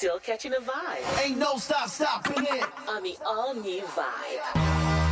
Still catching a vibe Ain't no stopping it. on the all-new Vibe.